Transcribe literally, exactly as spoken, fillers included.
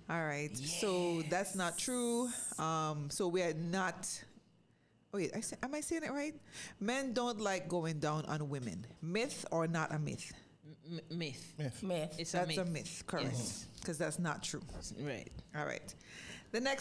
All right. So that's not true. Um, so we are not. Oh, wait, I say, am I saying it right? Men don't like going down on women. Myth or not a myth? M- myth. Myth. Myth. It's That's a a myth. myth, correct. Yes. Because that's not true. Right. All right. The next